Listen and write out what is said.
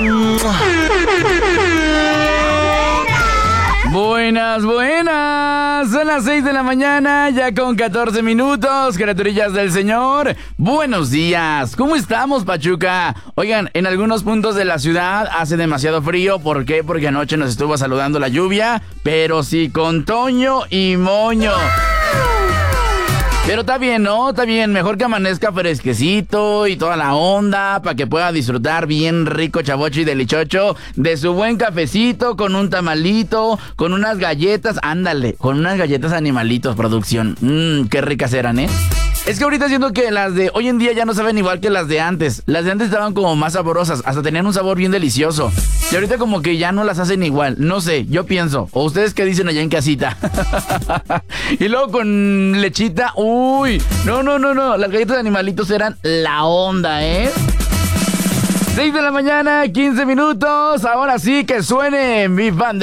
Buenas, buenas. Son las 6 de la mañana, ya con 14 minutos, criaturillas del Señor. Buenos días. ¿Cómo estamos, Pachuca? Oigan, en algunos puntos de la ciudad hace demasiado frío. ¿Por qué? Porque anoche nos estuvo saludando la lluvia, pero sí con Toño y Moño. Pero está bien, ¿no? Está bien, mejor que amanezca fresquecito y toda la onda para que pueda disfrutar bien rico, chavocho y delichocho de su buen cafecito con un tamalito, con unas galletas, ándale, con unas galletas animalitos, producción. Qué ricas eran, ¿eh? Es que ahorita siento que las de hoy en día ya no saben igual que las de antes. Las de antes estaban como más saborosas, hasta tenían un sabor bien delicioso. Y ahorita como que ya no las hacen igual. No sé, yo pienso. ¿O ustedes qué dicen allá en casita? Y luego con lechita, uy. No. Las galletas de animalitos eran la onda, ¿eh? 6 de la mañana, 15 minutos. Ahora sí que suene mi banda.